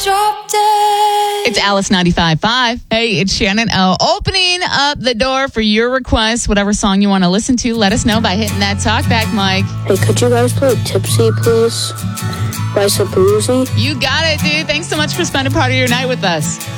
drop dead. It's Alice 95.5. Hey, it's Shannon O. Opening up the door for your requests. Whatever song you want to listen to, let us know by hitting that talkback mic. Hey, could you guys play Tipsy, please? By Sabruzzi? You got it, dude. Thanks so much for spending part of your night with us.